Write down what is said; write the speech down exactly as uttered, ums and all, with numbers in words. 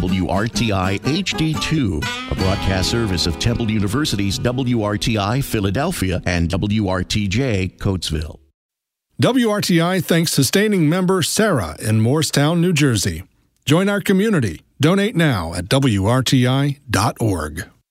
W R T I H D two, a broadcast service of Temple University's W R T I Philadelphia and W R T J Coatesville. W R T I thanks sustaining member Sarah in Morristown, New Jersey. Join our community. Donate now at W R T I dot org.